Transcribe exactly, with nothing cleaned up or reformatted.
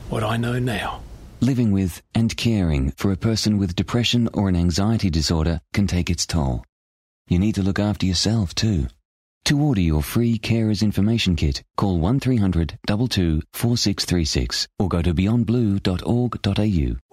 what I know now. Living with and caring for a person with depression or an anxiety disorder can take its toll. You need to look after yourself too. To order your free Carers Information Kit, call one three hundred two two four six three six or go to beyond blue dot org dot a u.